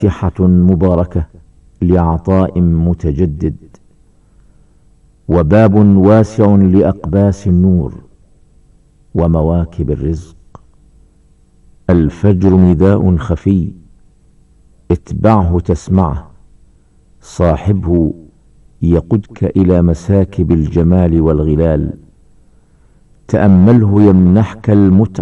فاتحة مباركة لعطاء متجدد، وباب واسع لأقباس النور ومواكب الرزق. الفجر نداء خفي، اتبعه تسمعه، صاحبه يقودك إلى مساكب الجمال والغلال. تأمله يمنحك المتعة